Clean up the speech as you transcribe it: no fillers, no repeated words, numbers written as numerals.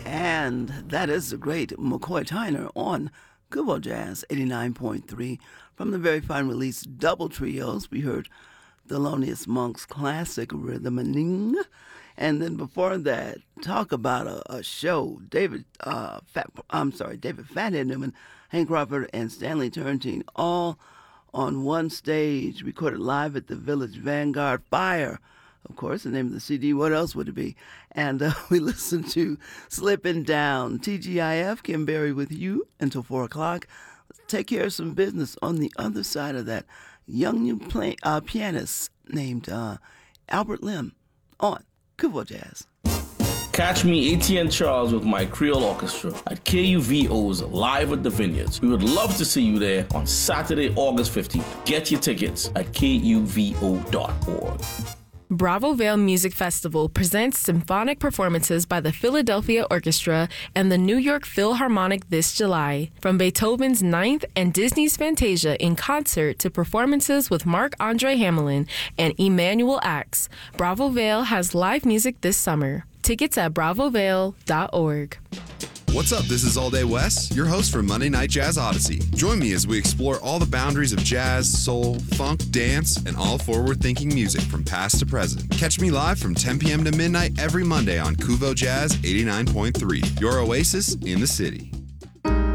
And that is the great McCoy Tyner on Kubo Jazz 89.3. From the very fine release Double Trios, we heard Thelonious Monk's classic Rhythmaning. And then before that, talk about a show. David Fathead Newman, Hank Crawford, and Stanley Turrentine all on one stage, recorded live at the Village Vanguard. Fire, of course, the name of the CD. What else would it be? And we listened to Slippin' Down. TGIF, Kim Berry with you until 4 o'clock. Let's take care of some business on the other side of that. Young new pianist named Albert Lim on Kubo Jazz. Catch me, ATN Charles, with my Creole Orchestra at KUVO's Live at the Vineyards. We would love to see you there on Saturday, August 15th. Get your tickets at kuvo.org. Bravo Vale Music Festival presents symphonic performances by the Philadelphia Orchestra and the New York Philharmonic this July. From Beethoven's Ninth and Disney's Fantasia in concert to performances with Marc-Andre Hamelin and Emanuel Ax, Bravo Vale has live music this summer. Tickets at bravovale.org. What's up? This is All Day Wes, your host for Monday Night Jazz Odyssey. Join me as we explore all the boundaries of jazz, soul, funk, dance, and all forward-thinking music from past to present. Catch me live from 10 p.m. to midnight every Monday on Kuvo Jazz 89.3, your oasis in the city.